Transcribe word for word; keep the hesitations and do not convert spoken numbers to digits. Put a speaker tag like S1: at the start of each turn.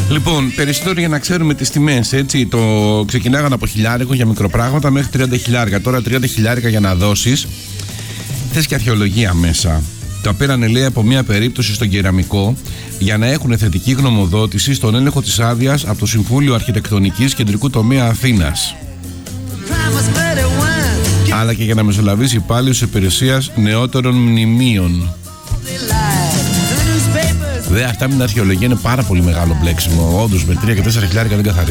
S1: Λοιπόν, περισσότερο για να ξέρουμε τις τιμές, έτσι. Το ξεκινάγαν από χιλιάρικο για μικροπράγματα μέχρι τριάντα χιλιάρικα. Τώρα τριάντα χιλιάρικα για να δώσεις. Θες και αρχαιολογία μέσα. Τα πήρανε, λέει, από μια περίπτωση στον κεραμικό για να έχουν θετική γνωμοδότηση στον έλεγχο της άδειας από το Συμβούλιο Αρχιτεκτονικής Κεντρικού Τομέα Αθήνας. Αλλά και για να μεσολαβήσει υπάλληλος υπηρεσίας νεότερων μνημείων. Δε, αυτά με την αρχαιολογία είναι πάρα πολύ μεγάλο μπλέξιμο. Όντως με τρία και τέσσερα χιλιάρικα δεν καθαρίζει.